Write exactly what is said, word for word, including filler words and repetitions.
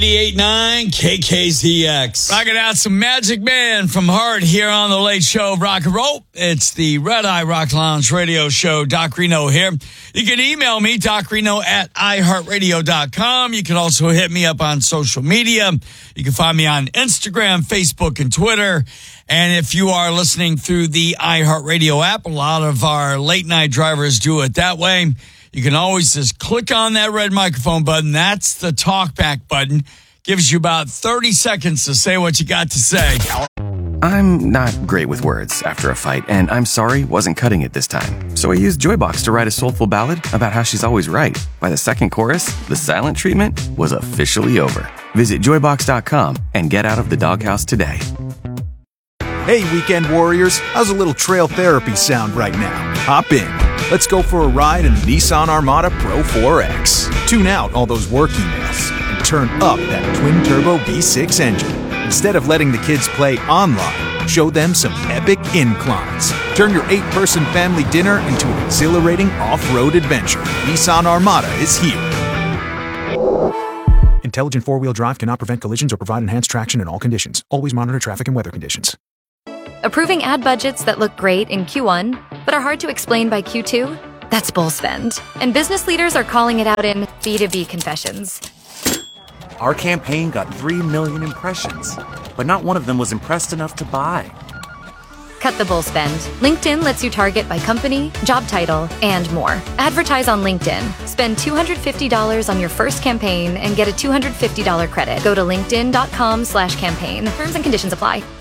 eighty-eight point nine K K Z X. Rocking out some Magic Man from Heart here on the Late Show of Rock and Roll. It's the Red Eye Rock Lounge radio show. Doc Reno here. You can email me, Doc Reno at i heart radio dot com. You can also hit me up on social media. You can find me on Instagram, Facebook, and Twitter. And if you are listening through the iHeartRadio app, a lot of our late night drivers do it that way. You can always just click on that red microphone button. That's the talkback button. Gives you about thirty seconds to say what you got to say. I'm not great with words after a fight, and I'm sorry wasn't cutting it this time. So I used Joybox to write a soulful ballad about how she's always right. By the second chorus, the silent treatment was officially over. Visit joybox dot com and get out of the doghouse today. Hey, weekend warriors, how's a little trail therapy sound right now? Hop in. Let's go for a ride in the Nissan Armada Pro four X. Tune out all those work emails and turn up that twin-turbo V six engine. Instead of letting the kids play online, show them some epic inclines. Turn your eight-person family dinner into an exhilarating off-road adventure. Nissan Armada is here. Intelligent four-wheel drive cannot prevent collisions or provide enhanced traction in all conditions. Always monitor traffic and weather conditions. Approving ad budgets that look great in Q one, but are hard to explain by Q two? That's bull spend. And business leaders are calling it out in B two B confessions. Our campaign got three million impressions, but not one of them was impressed enough to buy. Cut the bull spend. LinkedIn lets you target by company, job title, and more. Advertise on LinkedIn. Spend two hundred fifty dollars on your first campaign and get a two hundred fifty dollars credit. Go to linkedin dot com slash campaign. Terms and conditions apply.